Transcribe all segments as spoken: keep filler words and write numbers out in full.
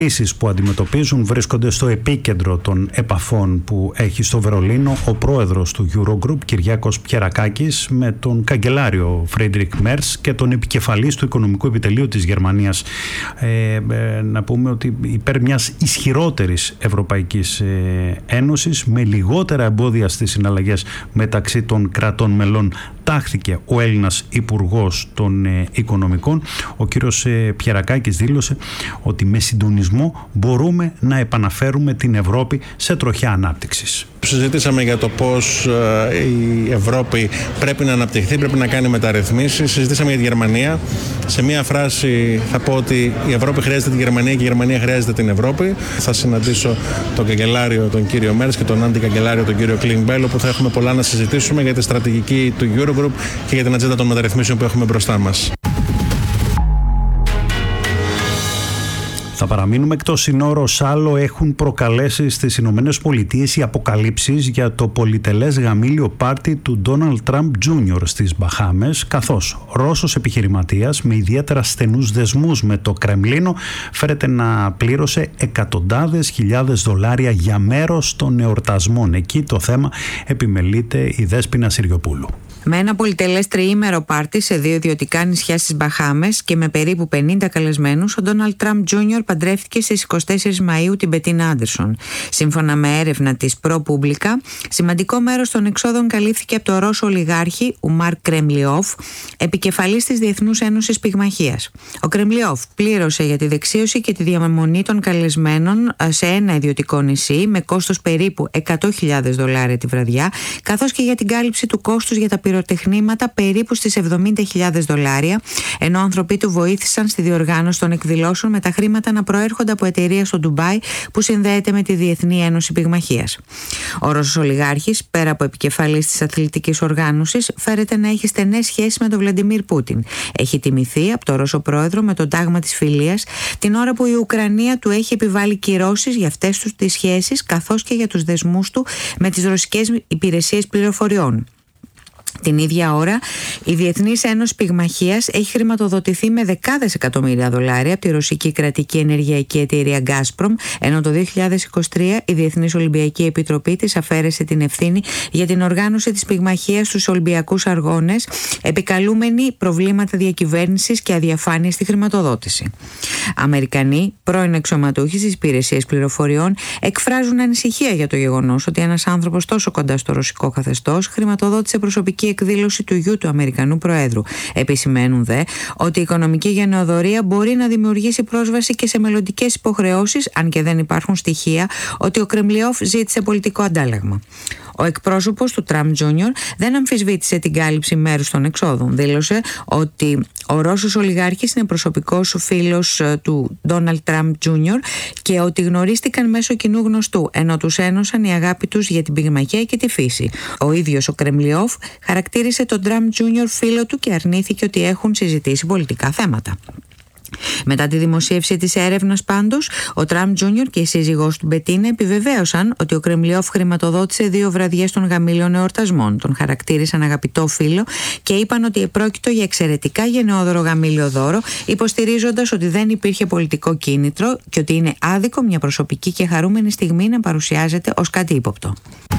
κρίσεις που αντιμετωπίζουν βρίσκονται στο επίκεντρο των επαφών που έχει στο Βερολίνο ο πρόεδρος του Eurogroup, Κυριάκος Πιερακάκης, με τον καγκελάριο Φρίντρικ Μέρτς και τον επικεφαλής του Οικονομικού Επιτελείου της Γερμανίας. Ε, ε, να πούμε ότι υπέρ μιας ισχυρότερης Ευρωπαϊκής ε, Ένωσης με λιγότερα εμπόδια στις συναλλαγές μεταξύ των κρατών μελών τάχθηκε ο Έλληνας Υπουργός των ε, Οικονομικών. Ο κύριος ε, Πιερακάκης δήλωσε ότι με συντονισμό μπορούμε να επαναφέρουμε την Ευρώπη σε τροχιά ανάπτυξης. Συζητήσαμε για το πώς η Ευρώπη πρέπει να αναπτυχθεί, πρέπει να κάνει μεταρρυθμίσεις. Συζητήσαμε για τη Γερμανία. Σε μία φράση θα πω ότι η Ευρώπη χρειάζεται τη Γερμανία και η Γερμανία χρειάζεται την Ευρώπη. Θα συναντήσω τον καγκελάριο, τον κύριο Μέρτς, και τον αντικαγκελάριο, τον κύριο Κλίνγκμπελ, όπου θα έχουμε πολλά να συζητήσουμε για τη στρατηγική του Eurogroup και για την ατζέντα των μεταρρυθμίσεων που έχουμε μπροστά μας. Θα παραμείνουμε εκτός συνόρος. Άλλο έχουν προκαλέσει στις Ηνωμένες Πολιτείες οι αποκαλύψεις για το πολυτελές γαμήλιο πάρτι του Ντόναλντ Τραμπ Τζούνιορ στις Μπαχάμες, καθώς Ρώσος επιχειρηματίας με ιδιαίτερα στενούς δεσμούς με το Κρεμλίνο φέρεται να πλήρωσε εκατοντάδες χιλιάδες δολάρια για μέρος των εορτασμών. Εκεί το θέμα επιμελείται η Δέσποινα Συριοπούλου. Με ένα πολυτελές τριήμερο πάρτι σε δύο ιδιωτικά νησιά στις Μπαχάμες και με περίπου πενήντα καλεσμένους, ο Ντόναλντ Τραμπ Τζούνιορ παντρεύτηκε στις εικοστή τέταρτη Μαΐου την Μπετίνα Άντερσον. Σύμφωνα με έρευνα της ProPublica, σημαντικό μέρος των εξόδων καλύφθηκε από το Ρώσο ολιγάρχη Ουμάρ Κρεμλιόφ, επικεφαλής της Διεθνούς Ένωσης Πυγμαχίας. Ο Κρεμλιόφ πλήρωσε για τη δεξίωση και τη διαμονή των καλεσμένων σε ένα ιδιωτικό νησί με κόστος περίπου εκατό χιλιάδες δολάρια τη βραδιά, καθώς και για την κάλυψη του κόστους για τα πυροτεχνήματα περίπου στις εβδομήντα χιλιάδες δολάρια, ενώ άνθρωποι του βοήθησαν στη διοργάνωση των εκδηλώσεων με τα χρήματα να προέρχονται από εταιρεία στο Ντουμπάι που συνδέεται με τη Διεθνή Ένωση Πυγμαχίας. Ο Ρώσος ολιγάρχης, πέρα από επικεφαλής της αθλητικής οργάνωσης, φέρεται να έχει στενές σχέσεις με τον Βλαντιμίρ Πούτιν. Έχει τιμηθεί από τον Ρώσο πρόεδρο με το τάγμα της φιλίας, την ώρα που η Ουκρανία του έχει επιβάλει κυρώσεις για αυτές τους τις σχέσεις, καθώς και για τους δεσμούς του με τις ρωσικές υπηρεσίες πληροφοριών. Την ίδια ώρα, η Διεθνής Ένωση Πυγμαχίας έχει χρηματοδοτηθεί με δεκάδες εκατομμύρια δολάρια από τη ρωσική κρατική ενεργειακή εταιρεία Gazprom, ενώ το δύο χιλιάδες είκοσι τρία η Διεθνής Ολυμπιακή Επιτροπή της αφαίρεσε την ευθύνη για την οργάνωση της πυγμαχίας στους Ολυμπιακούς Αγώνες, επικαλούμενοι προβλήματα διακυβέρνησης και αδιαφάνεια στη χρηματοδότηση. Αμερικανοί πρώην αξιωματούχοι στις υπηρεσίες πληροφοριών εκφράζουν ανησυχία για το γεγονός ότι ένας άνθρωπος τόσο κοντά στο ρωσικό καθεστώς χρηματοδότησε προσωπική εκδήλωση του γιου του Αμερικανού Προέδρου. Επισημαίνουν δε ότι η οικονομική γενεοδορία μπορεί να δημιουργήσει πρόσβαση και σε μελλοντικές υποχρεώσεις, αν και δεν υπάρχουν στοιχεία ότι ο Κρεμλιόφ ζήτησε πολιτικό αντάλλαγμα. Ο εκπρόσωπος του Τραμπ Τζούνιορ δεν αμφισβήτησε την κάλυψη μέρους των εξόδων. Δήλωσε ότι ο Ρώσος ολιγάρχης είναι προσωπικός φίλος του Ντόναλντ Τραμπ Τζούνιορ και ότι γνωρίστηκαν μέσω κοινού γνωστού, ενώ τους ένωσαν η αγάπη τους για την πυγμαχία και τη φύση. Ο ίδιος ο Κρεμλιόφ χαρακτήρισε τον Τραμπ Τζούνιορ φίλο του και αρνήθηκε ότι έχουν συζητήσει πολιτικά θέματα. Μετά τη δημοσίευση της έρευνας πάντως, ο Τραμπ Τζούνιορ και η σύζυγός του Μπετίνα επιβεβαίωσαν ότι ο Κρεμλιόφ χρηματοδότησε δύο βραδιές των γαμήλιων εορτασμών. Τον χαρακτήρισαν αγαπητό φίλο και είπαν ότι επρόκειτο για εξαιρετικά γενναιόδωρο γαμήλιο δώρο, υποστηρίζοντας ότι δεν υπήρχε πολιτικό κίνητρο και ότι είναι άδικο μια προσωπική και χαρούμενη στιγμή να παρουσιάζεται ως κάτι ύποπτο.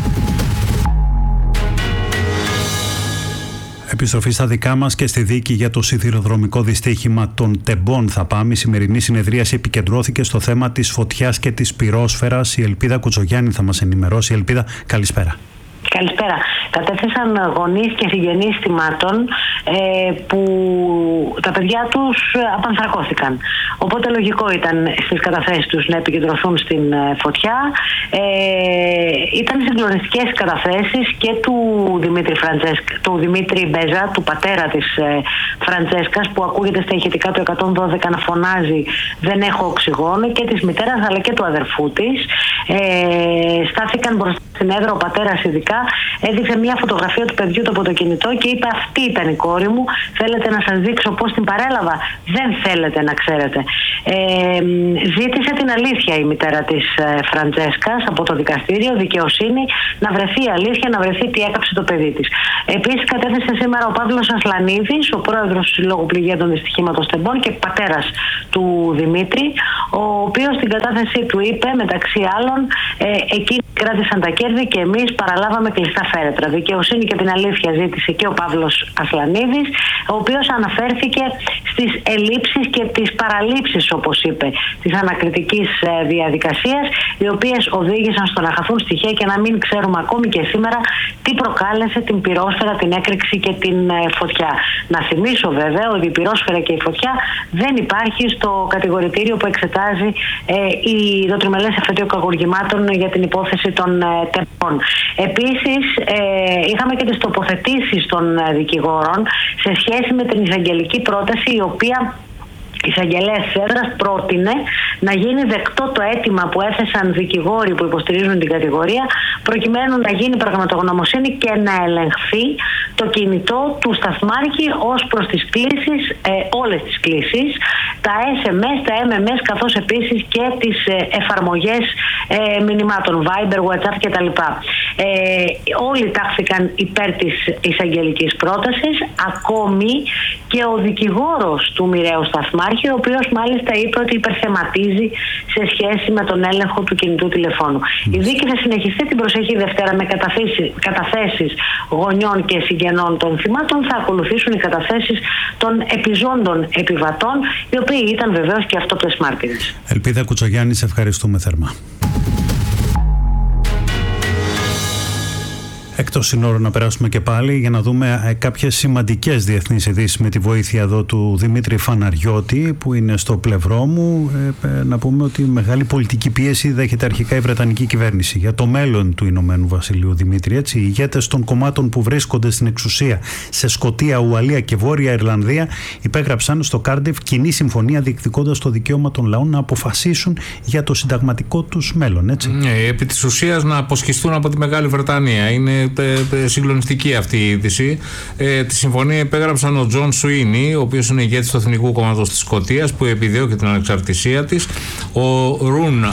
Επιστροφή στα δικά μας και στη δίκη για το σιδηροδρομικό δυστύχημα των Τεμπών θα πάμε. Η σημερινή συνεδρίαση επικεντρώθηκε στο θέμα της φωτιάς και της πυρόσφαιρας. Η Ελπίδα Κουτσογιάννη θα μας ενημερώσει. Ελπίδα, καλησπέρα. Καλησπέρα. Κατέθεσαν γονείς και συγγενείς θυμάτων ε, που τα παιδιά τους απανθρακώθηκαν. Οπότε λογικό ήταν στις καταθέσεις τους να επικεντρωθούν στην ε, φωτιά. Ε, ήταν συγκλονιστικές οι καταθέσεις και του Δημήτρη, Φραντζέσκα, του Δημήτρη Μπέζα, του πατέρα της ε, Φραντζέσκας, που ακούγεται στα ηχητικά του εκατόν δώδεκα να φωνάζει «Δεν έχω οξυγόνο», και της μητέρας αλλά και του αδερφού της. Ε, στάθηκαν μπροστά στην έδρα, ο πατέρας ειδικά, έδειξε μια φωτογραφία του παιδιού του από το κινητό και είπε: αυτή ήταν η κόρη μου. Θέλετε να σας δείξω πώς την παρέλαβα? Δεν θέλετε να ξέρετε. Ε, ζήτησε την αλήθεια η μητέρα της ε, Φραντζέσκας από το δικαστήριο, δικαιοσύνη, να βρεθεί η αλήθεια, να βρεθεί τι έκαψε το παιδί της. Επίσης, κατέθεσε σήμερα ο Παύλος Ασλανίδης, ο πρόεδρος του Συλλόγου Πληγέντων Δυστυχήματος Τεμπών και πατέρας του Δημήτρη, ο οποίος στην κατάθεσή του είπε, μεταξύ άλλων, ε, εκείνοι κράτησαν τα κέρδη και εμείς παραλάβαμε κλειστά φέρετρα. Δικαιοσύνη και την αλήθεια ζήτησε και ο Παύλος Ασλανίδης, ο οποίος αναφέρθηκε στις ελλείψεις και τις παραλήψεις, όπως είπε, της ανακριτικής διαδικασίας, οι οποίες οδήγησαν στο να χαθούν στοιχεία και να μην ξέρουμε ακόμη και σήμερα τι προκάλεσε την πυρόσφαιρα, την έκρηξη και την φωτιά. Να θυμίσω βέβαια ότι η πυρόσφαιρα και η φωτιά δεν υπάρχει στο κατηγορητήριο που εξετάζει ε, η, το τριμελές εφετείο κακουργημάτων για την υπόθεση των ε, τεμπών. Επίσης, ε, είχαμε και τις τοποθετήσεις των ε, δικηγόρων σε σχέση με την εισαγγελική πρόταση, η οποία η εισαγγελέας της έδρας πρότεινε να γίνει δεκτό το αίτημα που έθεσαν δικηγόροι που υποστηρίζουν την κατηγορία, προκειμένου να γίνει πραγματογνωμοσύνη και να ελεγχθεί το κινητό του σταθμάρχη ως προς τις κλήσεις, ε, όλες τις κλήσεις, τα ες εμ ες, τα εμ εμ ες, καθώς επίσης και τις ε, εφαρμογές ε, μηνυμάτων, Viber, WhatsApp κτλ. Ε, όλοι τάχθηκαν υπέρ της εισαγγελικής πρότασης, ακόμη και ο δικηγόρος του μοιραίου σταθμάρχη, ο οποίος μάλιστα είπε ότι υπερθεματίζει σε σχέση με τον έλεγχο του κινητού τηλεφώνου. Η δίκη θα συνεχιστεί την προσεχή Δευτέρα με καταθέσεις γονιών και συγγενών των θυμάτων. Θα ακολουθήσουν οι καταθέσεις των επιζώντων επιβατών, οι οποίοι ήταν βεβαίως και αυτόπτες μάρτυρες. Ελπίδα Κουτσογιάννη, σε ευχαριστούμε θερμά. Εκτός συνόρων να περάσουμε και πάλι για να δούμε κάποιες σημαντικές διεθνείς ειδήσεις με τη βοήθεια εδώ του Δημήτρη Φαναριώτη, που είναι στο πλευρό μου. Ε, να πούμε ότι μεγάλη πολιτική πίεση δέχεται αρχικά η Βρετανική κυβέρνηση για το μέλλον του Ηνωμένου Βασιλείου, Δημήτρη. Έτσι, οι ηγέτες των κομμάτων που βρίσκονται στην εξουσία σε Σκωτία, Ουαλία και Βόρεια Ιρλανδία υπέγραψαν στο Κάρντιφ κοινή συμφωνία διεκδικώντας το δικαίωμα των λαών να αποφασίσουν για το συνταγματικό τους μέλλον. Έτσι. Ναι, επί της ουσίας να αποσχιστούν από τη Μεγάλη Βρετανία. Είναι συγκλονιστική αυτή η είδηση. Ε, τη συμφωνία υπέγραψαν ο Τζον Σουίνι, ο οποίος είναι ηγέτης του Εθνικού Κόμματος της Σκωτίας, που επιδιώκει την ανεξαρτησία της. Ο Ρουν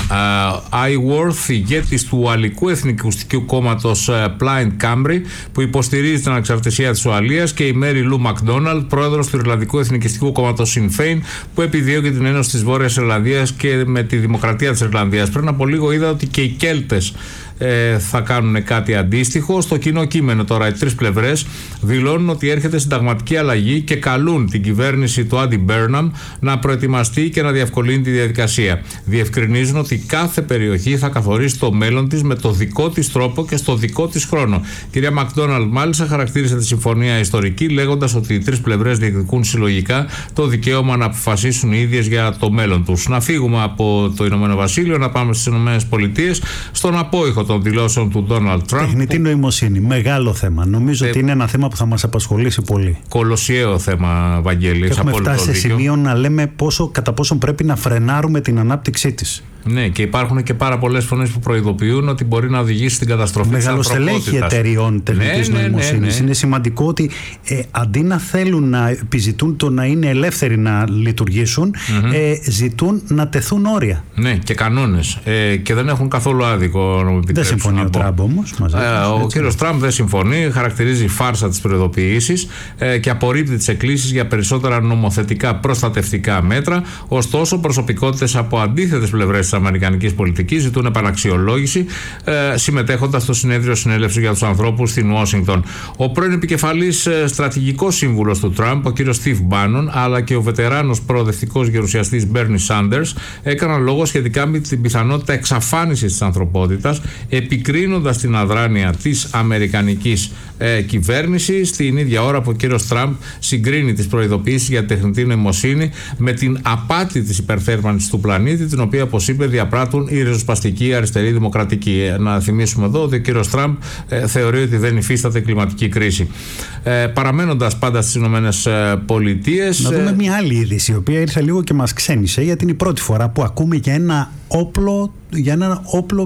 Άιουορθ, ηγέτης του Ουαλικού Εθνικιστικού Κόμματος Plaid Cymru, που υποστηρίζει την ανεξαρτησία της Ουαλίας, και η Μέρι Λου Μακδόναλντ, πρόεδρος του Ιρλανδικού Εθνικιστικού Κόμματος Sinn Féin, που επιδιώκει την ένωση της Βόρειας Ιρλανδίας και με τη Δημοκρατία της Ιρλανδίας. Πριν από λίγο είδα ότι και οι Κέλτες Ε, θα κάνουν κάτι αντίστοιχο. Στο κοινό κείμενο τώρα οι τρεις πλευρές δηλώνουν ότι έρχεται συνταγματική αλλαγή και καλούν την κυβέρνηση του Άντι Μπέρναμ να προετοιμαστεί και να διευκολύνει τη διαδικασία. Διευκρινίζουν ότι κάθε περιοχή θα καθορίσει το μέλλον της με το δικό της τρόπο και στο δικό της χρόνο. Κυρία Μακδόναλντ μάλιστα χαρακτήρισε τη συμφωνία ιστορική, λέγοντας ότι οι τρεις πλευρές διεκδικούν συλλογικά το δικαίωμα να αποφασίσουν οι ίδιες για το μέλλον τους. Να φύγουμε από το Ηνωμένο Βασίλειο, να πάμε στις Ηνωμένες Πολιτείες, στον απόϊχο των δηλώσεων του Ντόναλντ Τραμπ. Τεχνητή που... νοημοσύνη. Μεγάλο θέμα. Νομίζω ε... ότι είναι ένα θέμα που θα μας απασχολήσει πολύ. Κολοσιαίο θέμα, Βαγγέλη. Και έχουμε φτάσει σε σημείο να λέμε πόσο, κατά πόσο πρέπει να φρενάρουμε την ανάπτυξή της. Ναι, και υπάρχουν και πάρα πολλές φωνές που προειδοποιούν ότι μπορεί να οδηγήσει στην καταστροφή της ανθρωπότητας. Μεγαλοστελέχη εταιριών τεχνητής ναι, νοημοσύνης. Ναι, ναι, ναι. Είναι σημαντικό ότι ε, αντί να θέλουν να επιζητούν το να είναι ελεύθεροι να λειτουργήσουν, mm-hmm. ε, ζητούν να τεθούν όρια. Ναι, και κανόνες. Ε, και δεν έχουν καθόλου άδικο να μου επιτρέψουν. Δεν συμφωνεί ο Τραμπ όμως. Μαζί, ε, ο κύριος Τραμπ δεν συμφωνεί, χαρακτηρίζει φάρσα τις προειδοποιήσεις ε, και απορρίπτει τις εκκλήσεις για περισσότερα νομοθετικά προστατευτικά μέτρα. Ωστόσο, προσωπικότητες από αντίθετες πλευρές της αμερικανικής πολιτικής ζητούν επαναξιολόγηση, ε, συμμετέχοντας στο συνέδριο συνέλευση για τους ανθρώπους στην Ουάσιγκτον. Ο πρώην επικεφαλής ε, στρατηγικός σύμβουλος του Τραμπ, ο κύριος Στιβ Μπάνον, αλλά και ο βετεράνος προοδευτικός γερουσιαστής Μπέρνι Σάντερς έκαναν λόγο σχετικά με την πιθανότητα εξαφάνισης της ανθρωπότητας, επικρίνοντας την αδράνεια της αμερικανικής ε, κυβέρνησης, την ίδια ώρα που ο κύριος Τραμπ συγκρίνει τις προειδοποιήσεις για τεχνητή νοημοσύνη με την απάτη της υπερθέρμανσης του πλανήτη, την οποία, όπως είπε, διαπράττουν οι ριζοσπαστικοί αριστεροί δημοκρατικοί. Ε, να θυμίσουμε εδώ ότι ο κύριος Τραμπ ε, θεωρεί ότι δεν υφίσταται κλιματική κρίση. Ε, παραμένοντας πάντα στις Ηνωμένες Πολιτείες. Να δούμε μια άλλη είδηση, η οποία ήρθε λίγο και μας ξένησε, γιατί είναι η πρώτη φορά που ακούμε για ένα όπλο, για ένα όπλο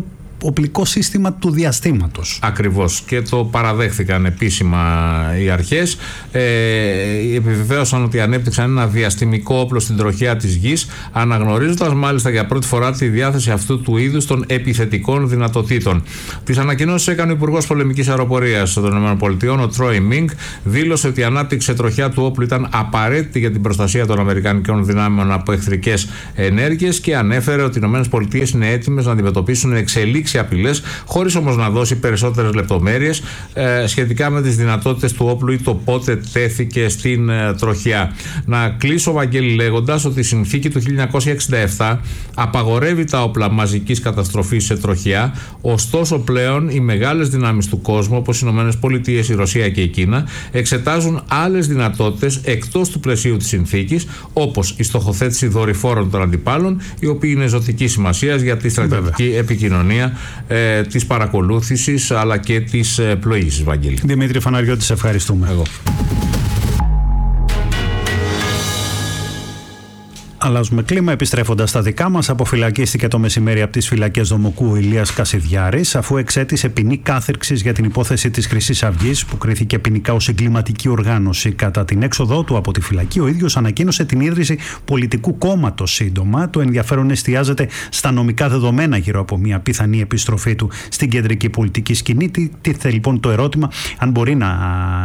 οπλικό σύστημα του διαστήματος. Ακριβώς, και το παραδέχθηκαν επίσημα οι αρχές. Ε, επιβεβαίωσαν ότι ανέπτυξαν ένα διαστημικό όπλο στην τροχιά της γης, αναγνωρίζοντας μάλιστα για πρώτη φορά τη διάθεση αυτού του είδους των επιθετικών δυνατοτήτων. Τις ανακοινώσεις έκανε ο Υπουργός Πολεμικής Αεροπορίας των ΗΠΑ, ο Τρόι Μινγκ, δήλωσε ότι η ανάπτυξη τροχιά του όπλου ήταν απαραίτητη για την προστασία των αμερικανικών δυνάμεων από εχθρικές ενέργειες και ανέφερε ότι οι ΗΠΑ είναι έτοιμες να αντιμετωπίσουν εξελίξει απειλές, χωρίς όμως να δώσει περισσότερες λεπτομέρειες ε, σχετικά με τις δυνατότητες του όπλου ή το πότε τέθηκε στην ε, τροχιά. Να κλείσω, Βαγγέλη, λέγοντας ότι η συνθήκη του χίλια εννιακόσια εξήντα επτά απαγορεύει τα όπλα μαζικής καταστροφής σε τροχιά, ωστόσο πλέον οι μεγάλες δυνάμεις του κόσμου, όπως οι ΗΠΑ, η Ρωσία και η Κίνα, εξετάζουν άλλες δυνατότητες εκτός του πλαισίου της συνθήκης, όπως η στοχοθέτηση δορυφόρων των αντιπάλων, οι οποίοι είναι ζωτική σημασία για τη στρατιωτική Βέβαια. επικοινωνία, ε, της παρακολούθησης αλλά και της ε, πλοήγησης, Βαγγέλη. Δημήτρη Φαναριώτη, σε ευχαριστούμε. Εγώ. Αλλάζουμε κλίμα, επιστρέφοντας στα δικά μας. Αποφυλακίστηκε το μεσημέρι από τις φυλακές Δομοκού ο Ηλίας Κασιδιάρης, αφού εξέτησε ποινή κάθριξης για την υπόθεση της Χρυσής Αυγής, που κρίθηκε ποινικά ως εγκληματική οργάνωση. Κατά την έξοδό του από τη φυλακή, ο ίδιος ανακοίνωσε την ίδρυση πολιτικού κόμματος σύντομα. Το ενδιαφέρον εστιάζεται στα νομικά δεδομένα γύρω από μια πιθανή επιστροφή του στην κεντρική πολιτική σκηνή. Τίθεται λοιπόν το ερώτημα αν μπορεί να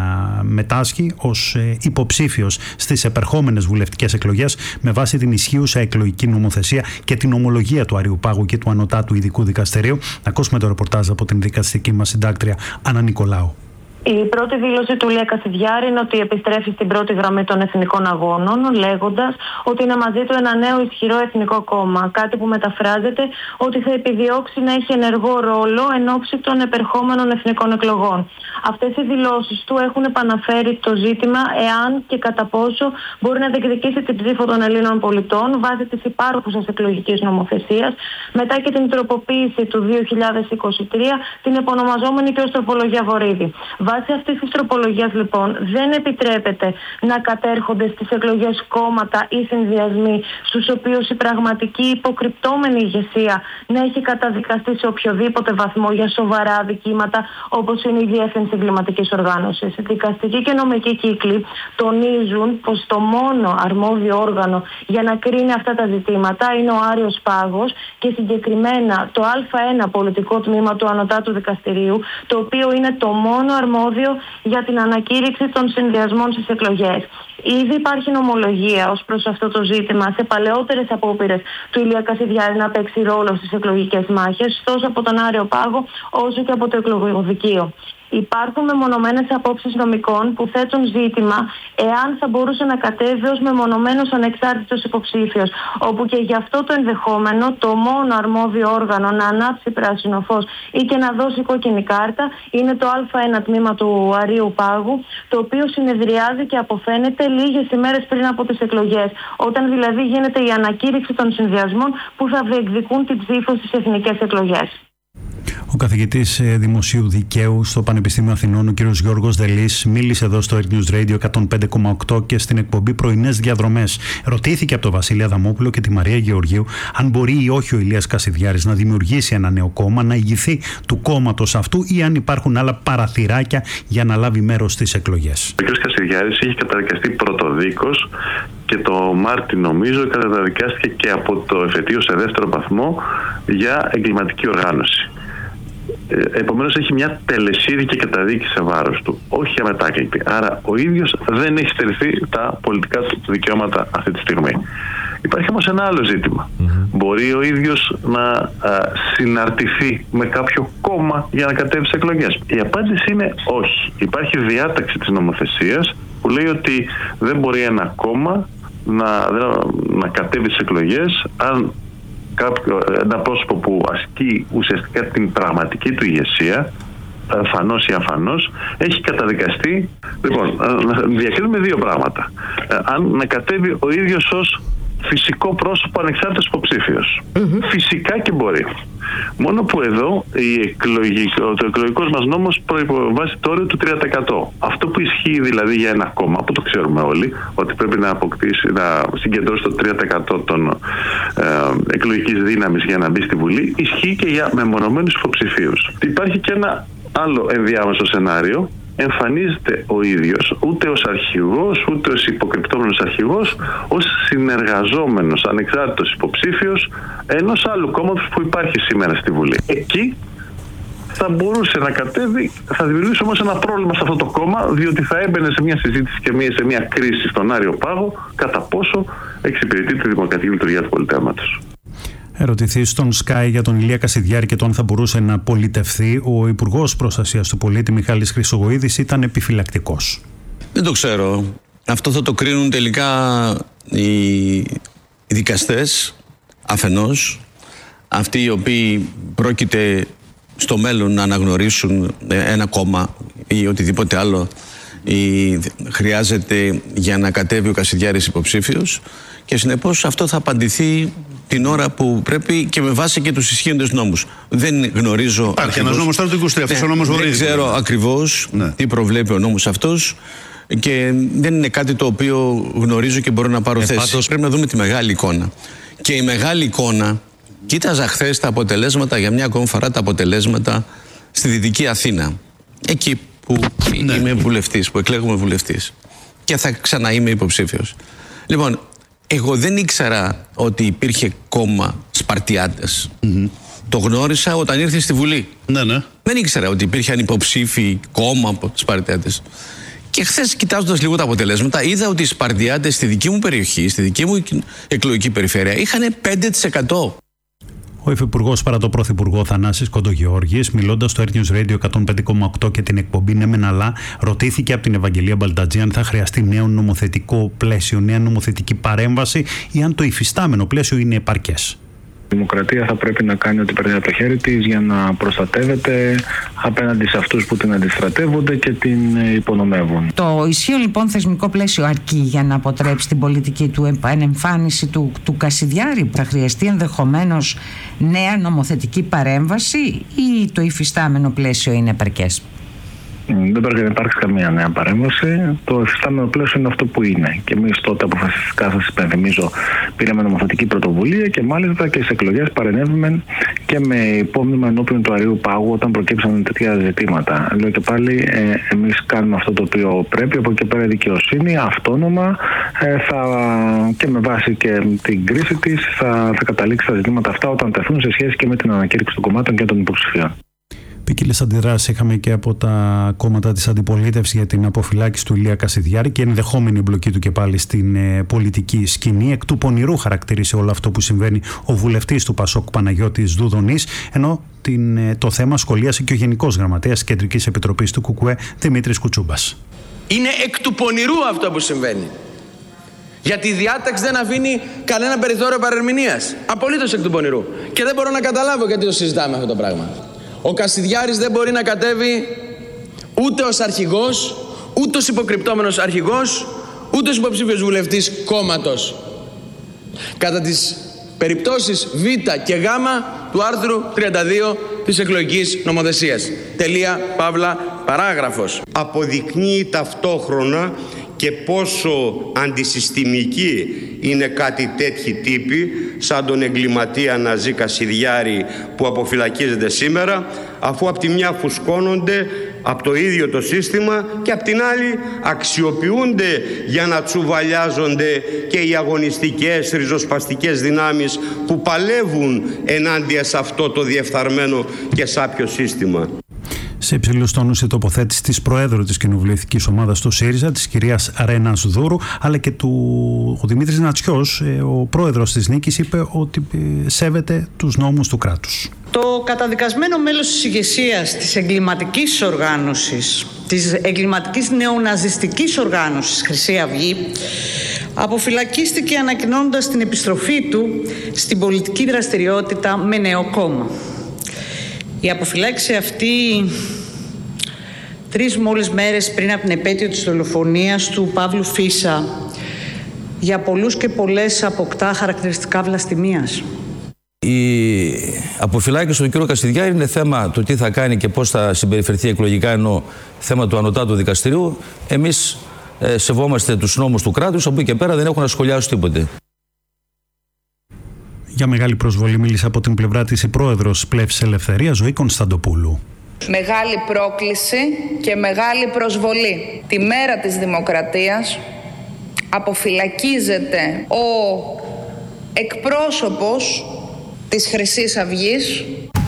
μετάσχει ως υποψήφιος στις επερχόμενες βουλευτικές εκλογές με βάση την ισχύουσα εκλογική νομοθεσία και την ομολογία του Αριού Πάγου και του Ανωτάτου Ειδικού Δικαστηρίου. Να ακούσουμε το ρεπορτάζ από την δικαστική μας συντάκτρια Άννα Νικολάου. Η πρώτη δήλωση του Ηλία Κασιδιάρη είναι ότι επιστρέφει στην πρώτη γραμμή των εθνικών αγώνων, λέγοντας ότι είναι μαζί του ένα νέο ισχυρό εθνικό κόμμα. Κάτι που μεταφράζεται ότι θα επιδιώξει να έχει ενεργό ρόλο εν ώψη των επερχόμενων εθνικών εκλογών. Αυτές οι δηλώσεις του έχουν επαναφέρει το ζήτημα εάν και κατά πόσο μπορεί να διεκδικήσει την ψήφο των Ελλήνων πολιτών βάσει της υπάρχουσας εκλογικής νομοθεσίας, μετά και την τροποποίηση του δύο χιλιάδες είκοσι τρία, την επωνομαζόμενη και ως τροπολογία Βορίδη. Βάσει αυτής της τροπολογίας, λοιπόν, δεν επιτρέπεται να κατέρχονται στις εκλογές κόμματα ή συνδυασμοί στους οποίους η πραγματική υποκρυπτόμενη ηγεσία να έχει καταδικαστεί σε οποιοδήποτε βαθμό για σοβαρά αδικήματα, όπως είναι η διεύθυνση εγκληματικής οργάνωσης. Δικαστικοί και νομικοί κύκλοι τονίζουν πως το μόνο αρμόδιο όργανο για να κρίνει αυτά τα ζητήματα είναι ο Άριος Πάγος και συγκεκριμένα το Α ένα πολιτικό τμήμα του Ανωτάτου Δικαστηρίου, το οποίο είναι το μόνο αρμόδιο για την ανακήρυξη των συνδυασμών στις εκλογές. Ήδη υπάρχει νομολογία ως προς αυτό το ζήτημα σε παλαιότερες απόπειρες του Ηλία Κασιδιάρη να παίξει ρόλο στις εκλογικές μάχες, τόσο από τον Άριο Πάγο όσο και από το εκλογοδικείο. Υπάρχουν μεμονωμένες απόψεις νομικών που θέτουν ζήτημα εάν θα μπορούσε να κατέβει ως μεμονωμένος ανεξάρτητος υποψήφιος, όπου και γι' αυτό το ενδεχόμενο το μόνο αρμόδιο όργανο να ανάψει πράσινο φως ή και να δώσει κόκκινη κάρτα είναι το Α ένα τμήμα του Αρίου Πάγου, το οποίο συνεδριάζει και αποφαίνεται λίγες ημέρες πριν από τις εκλογές, όταν δηλαδή γίνεται η ανακήρυξη των συνδυασμών που θα διεκδικούν την ψήφο στις εθνικές εκλογές. Ο καθηγητής Δημοσίου Δικαίου στο Πανεπιστήμιο Αθηνών, ο κ. Γιώργος Δελής, μίλησε εδώ στο Earth News Radio εκατόν πέντε κόμμα οκτώ και στην εκπομπή Πρωινές Διαδρομές. Ρωτήθηκε από τον Βασίλη Αδαμόπουλο και τη Μαρία Γεωργίου αν μπορεί ή όχι ο Ηλίας Κασιδιάρης να δημιουργήσει ένα νέο κόμμα, να ηγηθεί του κόμματος αυτού ή αν υπάρχουν άλλα παραθυράκια για να λάβει μέρος στις εκλογές. Ο κ. Κασιδιάρης είχε καταδικαστεί πρωτοδίκως και το Μάρτι, νομίζω, καταδικάστηκε και από το εφετείο σε δεύτερο βαθμό για εγκληματική οργάνωση. Επομένως έχει μια τελεσίδικη καταδίκη σε βάρος του, όχι αμετάκλητη. Άρα ο ίδιος δεν έχει στερηθεί τα πολιτικά του δικαιώματα αυτή τη στιγμή. Υπάρχει όμως ένα άλλο ζήτημα. Mm-hmm. Μπορεί ο ίδιος να α, συναρτηθεί με κάποιο κόμμα για να κατέβει σε εκλογές? Η απάντηση είναι όχι. Υπάρχει διάταξη της νομοθεσίας που λέει ότι δεν μπορεί ένα κόμμα να, να κατέβει σε εκλογές αν κάποιο, ένα πρόσωπο που ασκεί ουσιαστικά την πραγματική του ηγεσία, αφανώς ή αφανώς, έχει καταδικαστεί. Λοιπόν, να διακρίνουμε δύο πράγματα. Αν να κατέβει ο ίδιος ως φυσικό πρόσωπο ανεξάρτητος υποψήφιος. Mm-hmm. Φυσικά και μπορεί. Μόνο που εδώ η εκλογικό, το εκλογικός μας νόμος προϋποβάζει το όριο του τρία τοις εκατό. Αυτό που ισχύει δηλαδή για ένα κόμμα, που το ξέρουμε όλοι, ότι πρέπει να αποκτήσει, να συγκεντρώσει το τρία τοις εκατό των ε, εκλογικής δύναμης για να μπει στη Βουλή, ισχύει και για μεμονωμένους υποψηφίους. Υπάρχει και ένα άλλο ενδιάμεσο σενάριο. Εμφανίζεται ο ίδιος ούτε ως αρχηγός, ούτε ως υποκρυπτόμενος αρχηγός, ως συνεργαζόμενος ανεξάρτητος υποψήφιος ενός άλλου κόμματος που υπάρχει σήμερα στη Βουλή. Εκεί θα μπορούσε να κατέβει, θα δημιουργήσει όμως ένα πρόβλημα σε αυτό το κόμμα, διότι θα έμπαινε σε μια συζήτηση και μια, σε μια κρίση στον Άριο Πάγο κατά πόσο εξυπηρετεί τη δημοκρατική λειτουργία του πολιτεύματος. Ερωτηθεί στον Sky για τον Ηλία Κασιδιάρη και το αν θα μπορούσε να πολιτευθεί, ο Υπουργός Προστασίας του Πολίτη Μιχάλης Χρυσογοίδης ήταν επιφυλακτικός. Δεν το ξέρω. Αυτό θα το κρίνουν τελικά οι δικαστές αφενός, αυτοί οι οποίοι πρόκειται στο μέλλον να αναγνωρίσουν ένα κόμμα ή οτιδήποτε άλλο ή χρειάζεται για να κατέβει ο Κασιδιάρης υποψήφιος, και συνεπώς αυτό θα απαντηθεί την ώρα που πρέπει και με βάση και τους ισχύοντες νόμους. Δεν γνωρίζω. Υπάρχει ένας νόμος τώρα το είκοσι τρία, αυτός ο νόμος δεν ξέρω ακριβώς ναι. τι προβλέπει ο νόμος αυτός και δεν είναι κάτι το οποίο γνωρίζω και μπορώ να πάρω ε, θέση. Πάντως... Πρέπει να δούμε τη μεγάλη εικόνα. Και η μεγάλη εικόνα, κοίταζα χθες τα αποτελέσματα, για μια ακόμη φορά τα αποτελέσματα στη Δυτική Αθήνα. Εκεί που ναι. είμαι βουλευτής, που εκλέγουμε βουλευτής. Και θα ξαναείμαι υποψήφιος. Λοιπόν, εγώ δεν ήξερα ότι υπήρχε κόμμα Σπαρτιάτες. Mm-hmm. Το γνώρισα όταν ήρθε στη Βουλή. Ναι, ναι. Δεν ήξερα ότι υπήρχαν υποψήφοι κόμμα από τους Σπαρτιάτες. Και χθες, κοιτάζοντας λίγο τα αποτελέσματα, είδα ότι οι Σπαρτιάτες στη δική μου περιοχή, στη δική μου εκλογική περιφέρεια, είχαν πέντε τοις εκατό. Ο Υφυπουργός παρά το Πρωθυπουργό Θανάσης Κοντογεώργης, μιλώντας στο Air News Radio εκατόν πέντε κόμμα οκτώ και την εκπομπή Ναι Μεν Αλλά, ρωτήθηκε από την Ευαγγελία Μπαλτατζή αν θα χρειαστεί νέο νομοθετικό πλαίσιο, νέα νομοθετική παρέμβαση ή αν το υφιστάμενο πλαίσιο είναι επαρκές. Η δημοκρατία θα πρέπει να κάνει ό,τι περνάει από το χέρι της για να προστατεύεται απέναντι σε αυτούς που την αντιστρατεύονται και την υπονομεύουν. Το ισχύον λοιπόν θεσμικό πλαίσιο αρκεί για να αποτρέψει την πολιτική του επανεμφάνιση του, του Κασιδιάρη. Θα χρειαστεί ενδεχομένως νέα νομοθετική παρέμβαση ή το υφιστάμενο πλαίσιο είναι επαρκές? Δεν πρέπει να υπάρξει καμία νέα παρέμβαση. Το εφιστάμενο πλαίσιο είναι αυτό που είναι. Και εμείς τότε αποφασιστικά, σας υπενθυμίζω, πήραμε νομοθετική πρωτοβουλία και μάλιστα και στις εκλογές παρενέβημε και με υπόμνημα ενώπιον του Αρείου Πάγου όταν προκύψαν τέτοια ζητήματα. Λέω και πάλι, ε, εμείς κάνουμε αυτό το οποίο πρέπει. Από εκεί πέρα η δικαιοσύνη αυτόνομα ε, θα, και με βάση και την κρίση της θα, θα καταλήξει τα ζητήματα αυτά όταν τεθούν σε σχέση και με την ανακήρυξη των κομμάτων και των υποψηφίων. Ποικίλες αντιδράσεις είχαμε και από τα κόμματα της αντιπολίτευσης για την αποφυλάκηση του Ηλία Κασιδιάρη και ενδεχόμενη εμπλοκή του και πάλι στην ε, πολιτική σκηνή. Εκ του πονηρού χαρακτήρισε όλο αυτό που συμβαίνει ο βουλευτής του Πασόκ Παναγιώτης Δουδονής, ενώ την, ε, το θέμα σχολίασε και ο Γενικός Γραμματέας της Κεντρικής Επιτροπής του ΚΚΕ Δημήτρης Κουτσούμπας. Είναι εκ του πονηρού αυτό που συμβαίνει. Γιατί η διάταξη δεν αφήνει κανένα περιθώριο παρερμηνίας. Απολύτως εκ του πονηρού. Και δεν μπορώ να καταλάβω γιατί το συζητάμε αυτό το πράγμα. Ο Κασιδιάρης δεν μπορεί να κατέβει ούτε ως αρχηγός, ούτε ως υποκρυπτόμενος αρχηγός, ούτε ως υποψήφιος βουλευτής κόμματος. Κατά τις περιπτώσεις Β και Γ του άρθρου τριάντα δύο της εκλογικής νομοθεσίας. Τελεία, παύλα, παράγραφος. Αποδεικνύει ταυτόχρονα και πόσο αντισυστημική είναι κάτι τέτοιοι τύποι σαν τον εγκληματία Ναζί Κασιδιάρη που αποφυλακίζεται σήμερα, αφού από τη μια φουσκώνονται από το ίδιο το σύστημα και από την άλλη αξιοποιούνται για να τσουβαλιάζονται και οι αγωνιστικές ριζοσπαστικές δυνάμεις που παλεύουν ενάντια σε αυτό το διεφθαρμένο και σάπιο σύστημα. Σε υψηλούς τόνους η τοποθέτηση της Προέδρου της Κοινοβουλευτικής Ομάδας του ΣΥΡΙΖΑ, της κυρίας Ρένας Δούρου, αλλά και του ο Δημήτρης Νατσιός, ο πρόεδρος της Νίκης, είπε ότι σέβεται τους νόμους του κράτους. Το καταδικασμένο μέλος της ηγεσίας της εγκληματικής οργάνωσης, της εγκληματικής νεοναζιστικής οργάνωσης Χρυσή Αυγή, αποφυλακίστηκε ανακοινώνοντας την επιστροφή του στην πολιτική δραστηριότητα με νέο κόμμα. Η αποφυλάκηση αυτή τρεις μόλις μέρες πριν από την επέτειο της δολοφονίας του Παύλου Φίσα για πολλούς και πολλές αποκτά χαρακτηριστικά βλαστημίας. Η αποφυλάκηση του κ. Κασιδιάρη είναι θέμα του τι θα κάνει και πώς θα συμπεριφερθεί εκλογικά, ενώ θέμα του Ανωτάτου Δικαστηρίου. Εμείς ε, σεβόμαστε τους νόμους του κράτους, από εκεί και πέρα δεν έχουν να σχολιάσουν τίποτε. Για μεγάλη προσβολή μίλησε από την πλευρά της η πρόεδρος Πλεύσης Ελευθερίας, Ζωή Κωνσταντοπούλου. Μεγάλη πρόκληση και μεγάλη προσβολή. Τη μέρα της Δημοκρατίας αποφυλακίζεται ο εκπρόσωπος της Χρυσής Αυγής.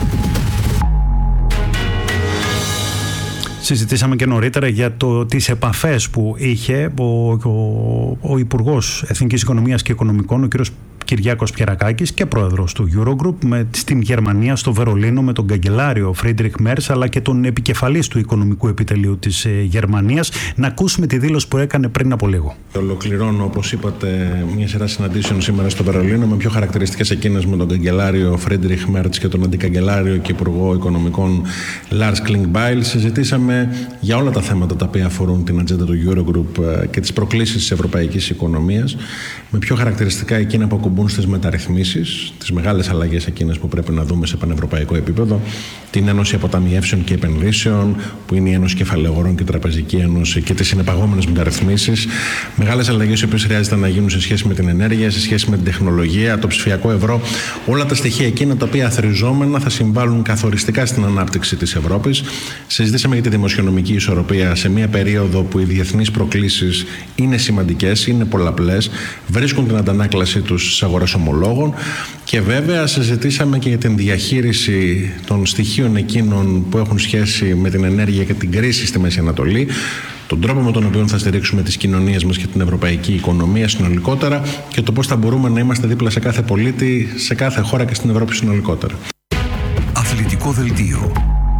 Συζητήσαμε και νωρίτερα για το, τις επαφές που είχε ο, ο, ο Υπουργός Εθνικής Οικονομίας και Οικονομικών, ο κ. Κυριάκος Πιερακάκης, και πρόεδρος του Eurogroup με, στην Γερμανία, στο Βερολίνο, με τον καγκελάριο Φρίντριχ Μέρς, αλλά και τον επικεφαλής του Οικονομικού Επιτελείου της ε, Γερμανίας. Να ακούσουμε τη δήλωση που έκανε πριν από λίγο. Ολοκληρώνω, όπως είπατε, μια σειρά συναντήσεων σήμερα στο Βερολίνο, με πιο χαρακτηριστικές εκείνες με τον καγκελάριο Φρίντριχ Μέρτς και τον αντικαγκελάριο και Υπουργό Οικονομικών Λάρς Κλινγκμπάιλ. Συζητήσαμε για όλα τα θέματα τα οποία αφορούν την ατζέντα του Eurogroup και τις προκλήσεις της ευρωπαϊκής οικονομίας, με πιο χαρακτηριστικά εκείνα που ακουμπούν στις μεταρρυθμίσεις, τις μεγάλες αλλαγές εκείνες που πρέπει να δούμε σε πανευρωπαϊκό επίπεδο, την Ένωση Αποταμιεύσεων και Επενδύσεων, που είναι η Ένωση Κεφαλαιογορών και η Τραπεζική Ένωση, και τις συνεπαγόμενες μεταρρυθμίσεις. Μεγάλες αλλαγές οι οποίες χρειάζεται να γίνουν σε σχέση με την ενέργεια, σε σχέση με την τεχνολογία, το ψηφιακό ευρώ, όλα τα στοιχεία εκείνα τα οποία αθροιζόμενα θα συμβάλλουν καθοριστικά στην ανάπτυξη της Ευρώπης. Συζητήσαμε για τη δημοσιονομική ισορροπία σε μια περίοδο που οι διεθνείς προκλήσεις είναι σημαντικές, είναι πολλαπλές, βρίσκουν την αντανάκλασή τους στις αγορές ομολόγων, και βέβαια συζητήσαμε και για την διαχείριση των στοιχείων εκείνων που έχουν σχέση με την ενέργεια και την κρίση στη Μέση Ανατολή, τον τρόπο με τον οποίο θα στηρίξουμε τις κοινωνίες μας και την ευρωπαϊκή οικονομία συνολικότερα, και το πώς θα μπορούμε να είμαστε δίπλα σε κάθε πολίτη, σε κάθε χώρα και στην Ευρώπη συνολικότερα. Αθλητικό δελτίο.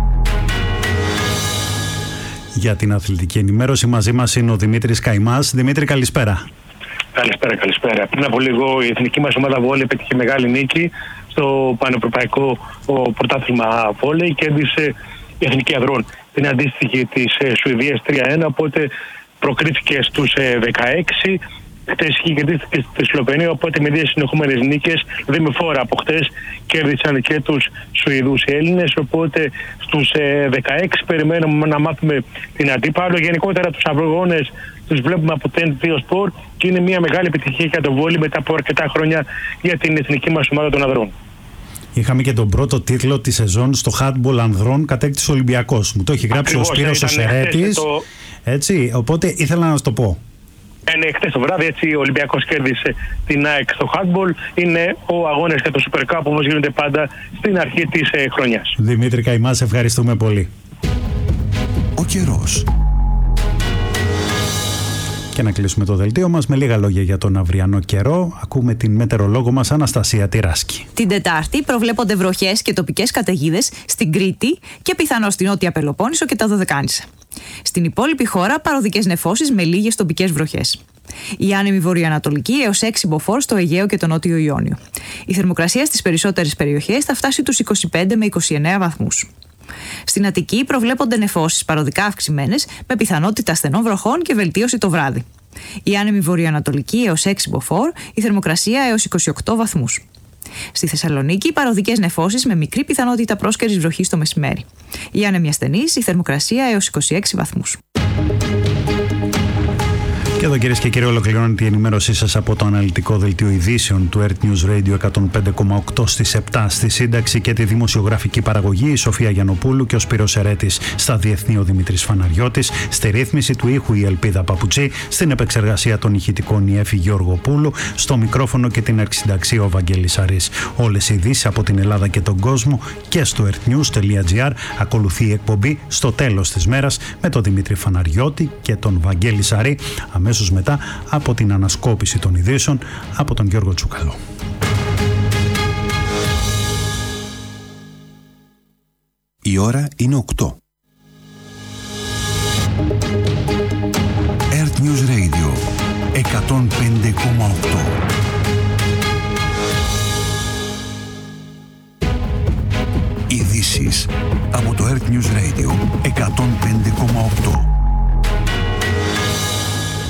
Για την αθλητική ενημέρωση μαζί μας είναι ο Δημήτρης Καϊμάς. Δημήτρη, καλησπέρα. Καλησπέρα, καλησπέρα. Πριν από λίγο η εθνική μας ομάδα βόλεϊ πέτυχε μεγάλη νίκη στο πανευρωπαϊκό πρωτάθλημα βόλεϊ, κέρδισε η Εθνική Αδρών την αντίστοιχη της Σουηδίας τρία ένα, οπότε προκρίθηκε στους δεκαέξι. Χτες είχε κερδίσει στη Σλοβενία, οπότε με δύο συνεχόμενες νίκες, δηλαδή με φόρα από χτες, κέρδισαν και τους Σουηδούς Έλληνες. Οπότε στους δεκαέξι περιμένουμε να μάθουμε την αντίπαλο. Γενικότερα τους αγώνες τους βλέπουμε από το N δύο Sport και είναι μια μεγάλη επιτυχία για το βόλεϊ μετά από αρκετά χρόνια για την εθνική μας ομάδα των ανδρών. Είχαμε και τον πρώτο τίτλο της σεζόν στο handball ανδρών, κατέκτησε ο Ολυμπιακός. Μου το έχει γράψει ακριβώς, ο Σπύρος ο Σερέτης. Το... Έτσι, οπότε ήθελα να σου το πω. Είναι χτες το βράδυ, έτσι ο Ολυμπιακός κέρδισε την ΑΕΚ στο handball. Είναι ο αγώνες για το Super Cup, όπως γίνονται πάντα στην αρχή της ε, χρονιάς. Δημήτρη Καϊμά, σε ευχαριστούμε πολύ. Ο καιρός. Και να κλείσουμε το δελτίο μας με λίγα λόγια για τον αυριανό καιρό. Ακούμε την μετεωρολόγο μας Αναστασία Τυράσκη. Την Τετάρτη προβλέπονται βροχές και τοπικές καταιγίδες στην Κρήτη και πιθανώς στην Νότια Πελοπόννησο και τα Δωδεκάνησα. Στην υπόλοιπη χώρα παροδικές νεφώσεις με λίγες τοπικές βροχές. Η άνεμη βορειοανατολική έως έξι μποφόρ στο Αιγαίο και το Νότιο Ιόνιο. Η θερμοκρασία στις περισσότερες περιοχές θα φτάσει τους είκοσι πέντε με είκοσι εννέα βαθμούς. Στην Αττική προβλέπονται νεφώσεις παροδικά αυξημένες με πιθανότητα στενών βροχών και βελτίωση το βράδυ. Η άνεμη βορειοανατολική έως έξι μποφόρ, η θερμοκρασία έως είκοσι οκτώ βαθμούς. Στη Θεσσαλονίκη παροδικές νεφώσεις με μικρή πιθανότητα πρόσκαιρης βροχής το μεσημέρι. Η άνεμη ασθενής, η θερμοκρασία έως είκοσι έξι βαθμούς. Και εδώ, κυρίες και κύριοι, ολοκληρώνεται η ενημέρωσή σας από το αναλυτικό δελτίο ειδήσεων του Earth News Radio εκατόν πέντε κόμμα οκτώ στις επτά. Στη σύνταξη και τη δημοσιογραφική παραγωγή η Σοφία Γιαννοπούλου και ο Σπύρος Σερέτης. Στα διεθνή ο Δημήτρης Φαναριώτης. Στη ρύθμιση του ήχου η Ελπίδα Παπουτσί. Στην επεξεργασία των ηχητικών η Εφη Γεωργοπούλου. Στο μικρόφωνο και την αρχισυνταξία ο Βαγγέλης Αρής. Όλες οι ειδήσεις από την Ελλάδα και τον κόσμο και στο earthnews.gr. Ακολουθεί η εκπομπή στο τέλος της μέρας με τον Δημήτρη Φαναριώτη και τον Βαγγέλη Σαρή. Αμέσως μετά από την ανασκόπηση των ειδήσεων από τον Γιώργο Τσουκαλό. Η ώρα είναι οκτώ. Earth News Radio εκατόν πέντε κόμμα οκτώ. Ειδήσεις από το Earth News Radio εκατόν πέντε κόμμα οκτώ.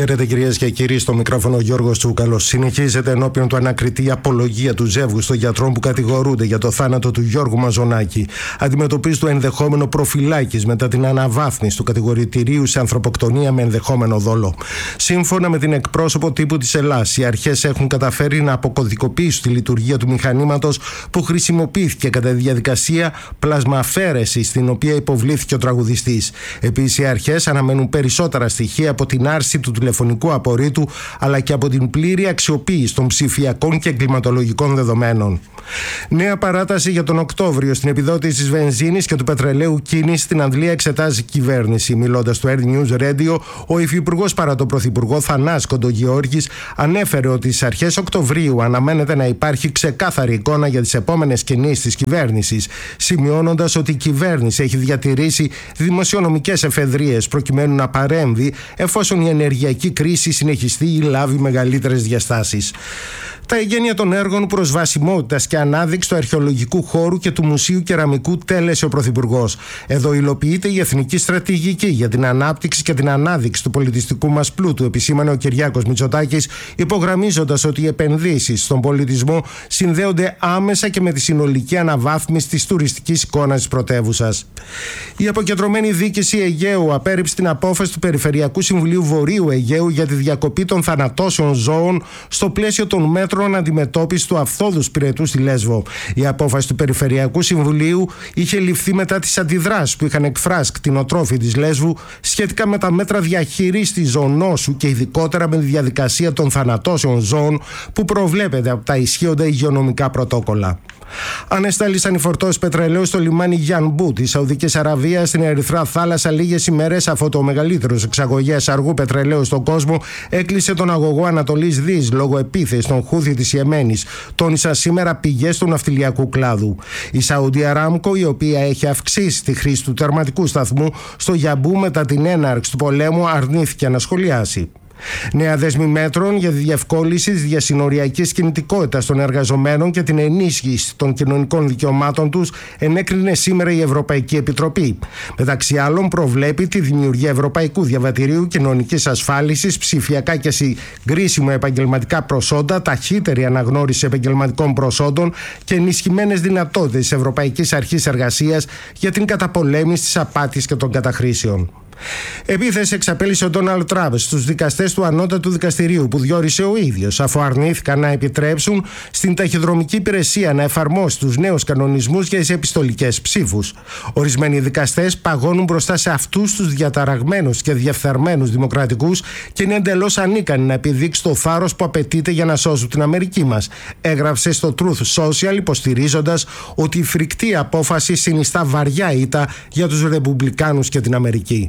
Χαίρετε κυρίες και κύριοι, στο μικρόφωνο Γιώργος Τσούκαλος. Συνεχίζεται ενώπιον του ανακριτή η απολογία του ζεύγους των γιατρών που κατηγορούνται για το θάνατο του Γιώργου Μαζονάκη. Αντιμετωπίζει το ενδεχόμενο προφυλάκης μετά την αναβάθμιση του κατηγορητηρίου σε ανθρωποκτονία με ενδεχόμενο δόλο. Σύμφωνα με την εκπρόσωπο τύπου της Ελλάς, οι αρχές έχουν καταφέρει να αποκωδικοποιήσουν τη λειτουργία του μηχανήματος που χρησιμοποιήθηκε κατά τη διαδικασία πλασμαφέρεσης στην οποία υποβλήθηκε ο τραγουδιστής. Επίσης, οι αρχές αναμένουν περισσότερα στοιχεία από την άρση του τηλεφωνικού απορρίτου αλλά και από την πλήρη αξιοποίηση των ψηφιακών και εγκληματολογικών δεδομένων. Νέα παράταση για τον Οκτώβριο στην επιδότηση της βενζίνης και του πετρελαίου κίνηση στην Αγγλία εξετάζει η κυβέρνηση. Μιλώντας στο Air News Radio, ο υφυπουργός παρά τον πρωθυπουργό Θανάση Κοντογιώργης ανέφερε ότι στις αρχές Οκτωβρίου αναμένεται να υπάρχει ξεκάθαρη εικόνα για τις επόμενες κινήσεις της κυβέρνησης, σημειώνοντας ότι η κυβέρνηση έχει διατηρήσει δημοσιονομικές εφεδρίες προκειμένου να παρέμβει εφόσον η ενεργειακή κρίση συνεχιστεί ή λάβει μεγαλύτερες διαστάσεις. Τα εγγένεια των έργων προσβασιμότητας και ανάδειξη του αρχαιολογικού χώρου και του Μουσείου Κεραμικού τέλεσε ο Πρωθυπουργός. Εδώ υλοποιείται η Εθνική Στρατηγική για την Ανάπτυξη και την Ανάδειξη του πολιτιστικού μας πλούτου, επισήμανε ο Κυριάκος Μητσοτάκης, υπογραμμίζοντας ότι οι επενδύσεις στον πολιτισμό συνδέονται άμεσα και με τη συνολική αναβάθμιση της τουριστικής εικόνας της πρωτεύουσας. Η αποκεντρωμένη διοίκηση Αιγαίου απέρριψε την απόφαση του Περιφερειακού Συμβουλίου Βορείου Αιγαίου για τη διακοπή των θανατώσεων ζώων στο πλαίσιο των μέτρων αντιμετώπιση του αυθόδους πυρετού στη Λέσβο. Η απόφαση του Περιφερειακού Συμβουλίου είχε ληφθεί μετά τις αντιδράσεις που είχαν εκφράσει κτηνοτρόφοι της Λέσβου σχετικά με τα μέτρα διαχείρισης της ζωονόσου και ειδικότερα με τη διαδικασία των θανατώσεων ζώων που προβλέπεται από τα ισχύοντα υγειονομικά πρωτόκολλα. Ανεστάλησαν οι φορτώσεις πετρελαίου στο λιμάνι Γιανμπού της Σαουδικής Αραβίας στην Ερυθρά Θάλασσα λίγες ημέρες αφού το μεγαλύτερος εξαγωγέας αργού πετρελαίου στον κόσμο έκλεισε τον αγωγό Ανατολής Δύσης λόγω επίθεσης των Χούθι της Ιεμένης, τόνισαν σήμερα πηγές του ναυτιλιακού κλάδου. Η Σαουδία Αράμκο, η οποία έχει αυξήσει τη χρήση του τερματικού σταθμού στο Γιανμπού μετά την έναρξη του πολέμου, αρνήθηκε να σχολιάσει. Νέα δέσμη μέτρων για τη διευκόλυνση της διασυνοριακής κινητικότητας των εργαζομένων και την ενίσχυση των κοινωνικών δικαιωμάτων τους ενέκρινε σήμερα η Ευρωπαϊκή Επιτροπή. Μεταξύ άλλων, προβλέπει τη δημιουργία Ευρωπαϊκού Διαβατηρίου Κοινωνικής Ασφάλισης, ψηφιακά και συγκρίσιμα επαγγελματικά προσόντα, ταχύτερη αναγνώριση επαγγελματικών προσόντων και ενισχυμένες δυνατότητες της Ευρωπαϊκής Αρχής Εργασίας για την καταπολέμηση της απάτης και των καταχρήσεων. Επίθεση εξαπέλυσε ο Ντόναλντ Τραμπ στους δικαστές του Ανώτατου Δικαστηρίου που διόρισε ο ίδιος, αφού αρνήθηκαν να επιτρέψουν στην ταχυδρομική υπηρεσία να εφαρμόσει τους νέους κανονισμούς για τις επιστολικές ψήφους. Ορισμένοι δικαστές παγώνουν μπροστά σε αυτούς τους διαταραγμένους και διαφθαρμένους δημοκρατικούς και είναι εντελώς ανίκανοι να επιδείξουν το θάρρος που απαιτείται για να σώσουν την Αμερική μας, έγραψε στο Truth Social, υποστηρίζοντας ότι η φρικτή απόφαση συνιστά βαριά ήττα για τους Ρεπουμπλικάνους και την Αμερική.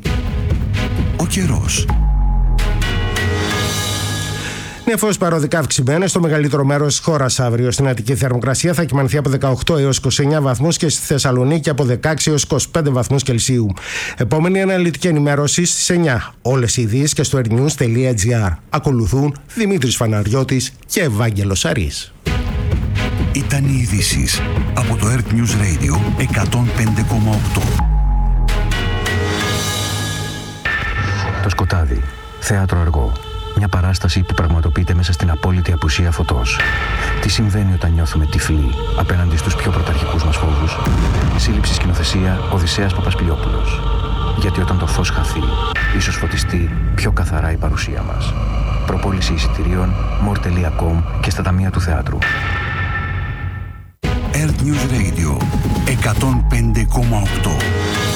Ο καιρός. Νεφώσεις παροδικά αυξημένες στο μεγαλύτερο μέρος της χώρας αύριο. Στην Αττική θερμοκρασία θα κυμανθεί από δεκαοκτώ έως είκοσι εννέα βαθμούς και στη Θεσσαλονίκη από δεκαέξι έως είκοσι πέντε βαθμούς Κελσίου. Επόμενη αναλυτική ενημέρωση στις εννιά. Όλες οι ειδήσεις και στο airnews τελεία gr. Ακολουθούν Δημήτρης Φαναριώτης και Ευάγγελος Αρής. Ήταν οι ειδήσεις από το Earth News Radio εκατόν πέντε κόμμα οκτώ. Το σκοτάδι, θέατρο αργό. Μια παράσταση που πραγματοποιείται μέσα στην απόλυτη απουσία φωτός. Τι συμβαίνει όταν νιώθουμε τυφλοί απέναντι στους πιο πρωταρχικούς μας φόβους. Σύλληψη σκηνοθεσία Οδυσσέας Παπασπιλιόπουλος. Γιατί όταν το φως χαθεί, ίσως φωτιστεί πιο καθαρά η παρουσία μας. Προπόληση εισιτηρίων more τελεία com και στα ταμεία του θεάτρου. Earth News Radio εκατόν πέντε κόμμα οκτώ.